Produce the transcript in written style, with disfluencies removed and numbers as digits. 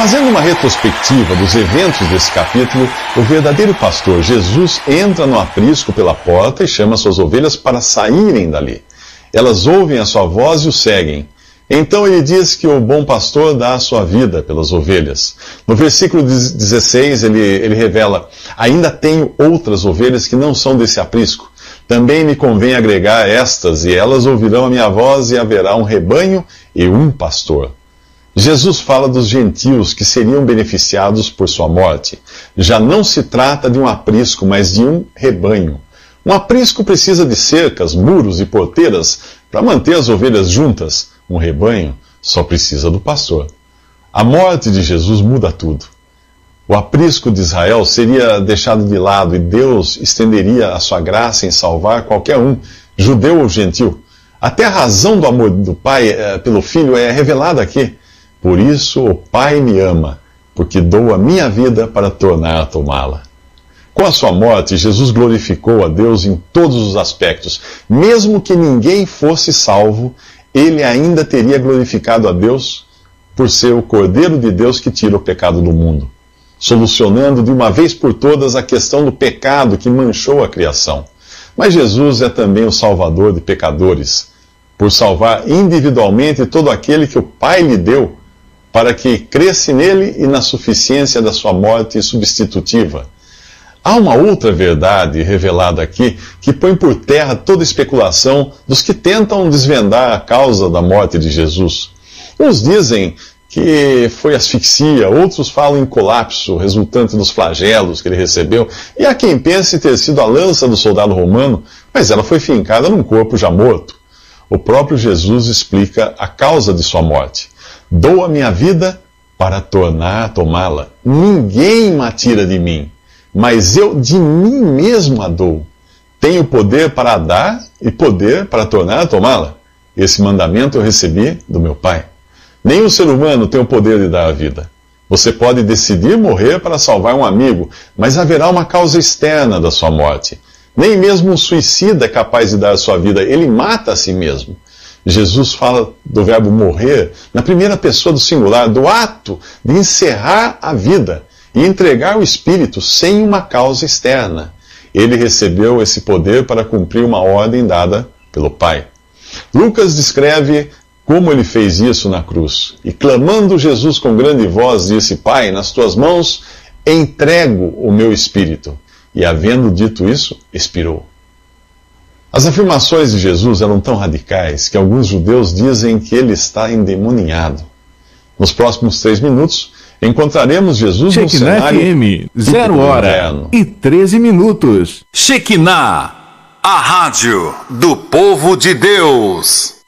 Fazendo uma retrospectiva dos eventos desse capítulo, o verdadeiro pastor Jesus entra no aprisco pela porta e chama suas ovelhas para saírem dali. Elas ouvem a sua voz e o seguem. Então ele diz que o bom pastor dá a sua vida pelas ovelhas. No versículo 16 ele revela: ainda tenho outras ovelhas que não são desse aprisco. Também me convém agregar estas, e elas ouvirão a minha voz, e haverá um rebanho e um pastor. Jesus fala dos gentios que seriam beneficiados por sua morte. Já não se trata de um aprisco, mas de um rebanho. Um aprisco precisa de cercas, muros e porteiras para manter as ovelhas juntas. Um rebanho só precisa do pastor. A morte de Jesus muda tudo. O aprisco de Israel seria deixado de lado e Deus estenderia a sua graça em salvar qualquer um, judeu ou gentil. Até a razão do amor do Pai pelo Filho é revelada aqui. Por isso o Pai me ama, porque dou a minha vida para tornar a tomá-la. Com a sua morte, Jesus glorificou a Deus em todos os aspectos. Mesmo que ninguém fosse salvo, ele ainda teria glorificado a Deus por ser o Cordeiro de Deus que tira o pecado do mundo, solucionando de uma vez por todas a questão do pecado que manchou a criação. Mas Jesus é também o Salvador de pecadores, por salvar individualmente todo aquele que o Pai lhe deu, para que cresce nele e na suficiência da sua morte substitutiva. Há uma outra verdade revelada aqui que põe por terra toda especulação dos que tentam desvendar a causa da morte de Jesus. Uns dizem que foi asfixia, outros falam em colapso resultante dos flagelos que ele recebeu, e há quem pense ter sido a lança do soldado romano, mas ela foi fincada num corpo já morto. O próprio Jesus explica a causa de sua morte. Dou a minha vida para tornar a tomá-la. Ninguém me tira de mim, mas eu de mim mesmo a dou. Tenho poder para a dar e poder para tornar a tomá-la. Esse mandamento eu recebi do meu Pai. Nenhum ser humano tem o poder de dar a vida. Você pode decidir morrer para salvar um amigo, mas haverá uma causa externa da sua morte. Nem mesmo um suicida é capaz de dar a sua vida, ele mata a si mesmo. Jesus fala do verbo morrer na primeira pessoa do singular, do ato de encerrar a vida e entregar o espírito sem uma causa externa. Ele recebeu esse poder para cumprir uma ordem dada pelo Pai. Lucas descreve como ele fez isso na cruz. E clamando Jesus com grande voz, disse: Pai, nas tuas mãos entrego o meu espírito. E havendo dito isso, expirou. As afirmações de Jesus eram tão radicais que alguns judeus dizem que ele está endemoniado. Nos próximos 3 minutos, encontraremos Jesus no cenário FM, 0 hora e 13 minutos. Shekinah, a rádio do povo de Deus.